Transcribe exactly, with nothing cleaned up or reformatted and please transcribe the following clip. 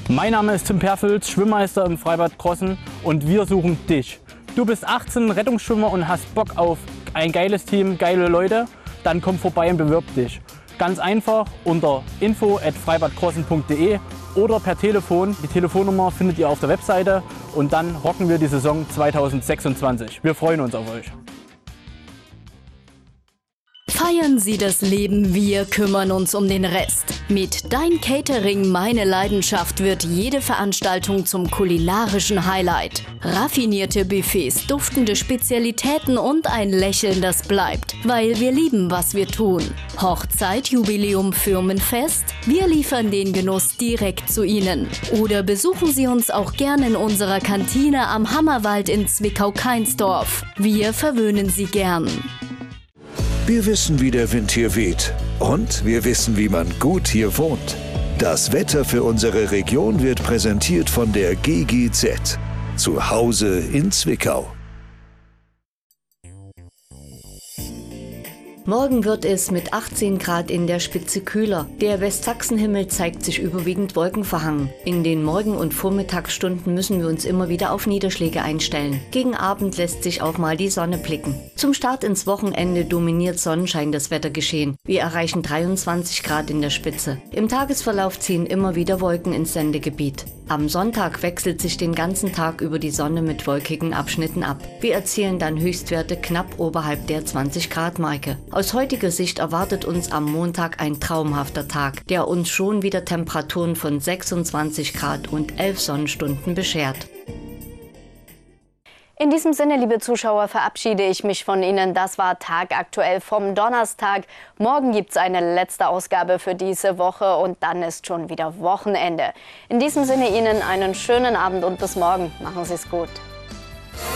Mein Name ist Tim Perfels, Schwimmmeister im Freibad Krossen und wir suchen dich. Du bist achtzehn, Rettungsschwimmer und hast Bock auf ein geiles Team, geile Leute, dann komm vorbei und bewirb dich. Ganz einfach unter info at freibadkrossen punkt de oder per Telefon. Die Telefonnummer findet ihr auf der Webseite und dann rocken wir die Saison zweitausendsechsundzwanzig. Wir freuen uns auf euch. Feiern Sie das Leben, wir kümmern uns um den Rest. Mit Dein Catering, meine Leidenschaft wird jede Veranstaltung zum kulinarischen Highlight. Raffinierte Buffets, duftende Spezialitäten und ein Lächeln, das bleibt, weil wir lieben, was wir tun. Hochzeit, Jubiläum, Firmenfest? Wir liefern den Genuss direkt zu Ihnen. Oder besuchen Sie uns auch gerne in unserer Kantine am Hammerwald in Zwickau-Kainsdorf. Wir verwöhnen Sie gern. Wir wissen, wie der Wind hier weht. Und wir wissen, wie man gut hier wohnt. Das Wetter für unsere Region wird präsentiert von der G G Z. Zu Hause in Zwickau. Morgen wird es mit achtzehn Grad in der Spitze kühler. Der Westsachsenhimmel zeigt sich überwiegend wolkenverhangen. In den Morgen- und Vormittagsstunden müssen wir uns immer wieder auf Niederschläge einstellen. Gegen Abend lässt sich auch mal die Sonne blicken. Zum Start ins Wochenende dominiert Sonnenschein das Wettergeschehen. Wir erreichen dreiundzwanzig Grad in der Spitze. Im Tagesverlauf ziehen immer wieder Wolken ins Sendegebiet. Am Sonntag wechselt sich den ganzen Tag über die Sonne mit wolkigen Abschnitten ab. Wir erzielen dann Höchstwerte knapp oberhalb der zwanzig Grad Marke. Aus heutiger Sicht erwartet uns am Montag ein traumhafter Tag, der uns schon wieder Temperaturen von sechsundzwanzig Grad und elf Sonnenstunden beschert. In diesem Sinne, liebe Zuschauer, verabschiede ich mich von Ihnen. Das war Tagaktuell vom Donnerstag. Morgen gibt es eine letzte Ausgabe für diese Woche und dann ist schon wieder Wochenende. In diesem Sinne Ihnen einen schönen Abend und bis morgen. Machen Sie es gut.